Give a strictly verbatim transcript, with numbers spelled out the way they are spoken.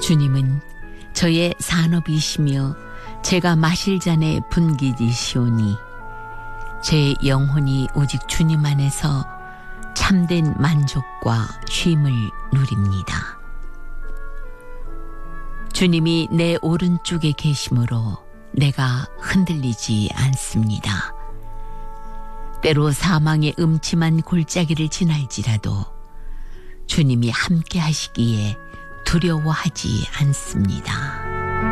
주님은 저의 산업이시며 제가 마실 잔의 분깃이시오니 제 영혼이 오직 주님 안에서 참된 만족과 쉼을 누립니다. 주님이 내 오른쪽에 계심으로 내가 흔들리지 않습니다. 때로 사망의 음침한 골짜기를 지날지라도 주님이 함께 하시기에 두려워하지 않습니다.